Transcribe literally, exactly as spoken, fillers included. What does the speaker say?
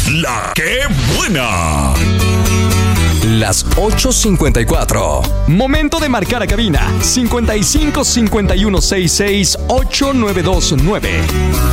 La que buena. Las ocho cincuenta y cuatro. Momento de marcar a cabina. cincuenta y cinco cincuenta y uno sesenta y seis ocho nueve dos nueve.